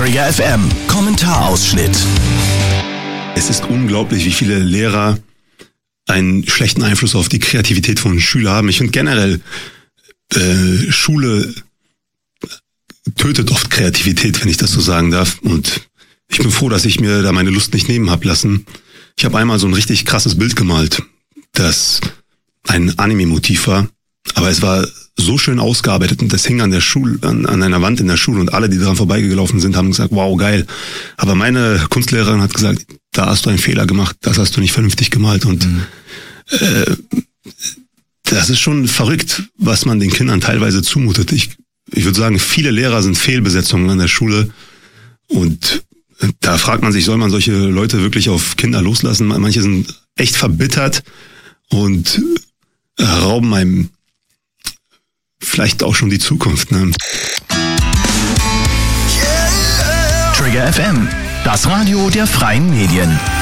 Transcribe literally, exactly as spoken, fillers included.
Trigger F M, Kommentarausschnitt. Es ist unglaublich, wie viele Lehrer einen schlechten Einfluss auf die Kreativität von Schülern haben. Ich finde generell, äh, Schule tötet oft Kreativität, wenn ich das so sagen darf. Und ich bin froh, dass ich mir da meine Lust nicht nehmen hab lassen. Ich habe einmal so ein richtig krasses Bild gemalt, das ein Anime-Motiv war. Aber es war so schön ausgearbeitet und das hing an der Schule, an, an einer Wand in der Schule und alle, die daran vorbeigelaufen sind, haben gesagt, wow, geil. Aber meine Kunstlehrerin hat gesagt, da hast du einen Fehler gemacht, das hast du nicht vernünftig gemalt. Und mhm. äh, das ist schon verrückt, was man den Kindern teilweise zumutet. Ich, ich würde sagen, viele Lehrer sind Fehlbesetzungen an der Schule und da fragt man sich, soll man solche Leute wirklich auf Kinder loslassen? Manche sind echt verbittert und rauben einem vielleicht auch schon die Zukunft. Ne? Trigger F M, das Radio der freien Medien.